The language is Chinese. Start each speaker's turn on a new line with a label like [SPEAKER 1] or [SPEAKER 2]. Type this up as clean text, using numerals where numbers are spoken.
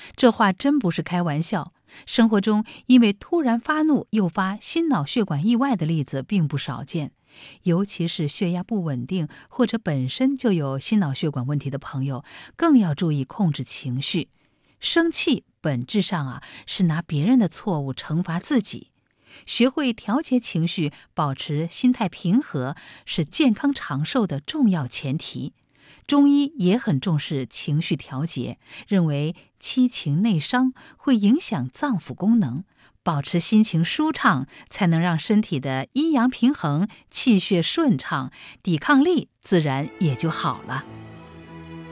[SPEAKER 1] 这话真不是开玩笑。生活中因为突然发怒诱发心脑血管意外的例子并不少见，尤其是血压不稳定或者本身就有心脑血管问题的朋友，更要注意控制情绪。生气本质上是拿别人的错误惩罚自己。学会调节情绪，保持心态平和，是健康长寿的重要前提。中医也很重视情绪调节，认为七情内伤会影响脏腑功能，保持心情舒畅，才能让身体的阴阳平衡，气血顺畅，抵抗力自然也就好了。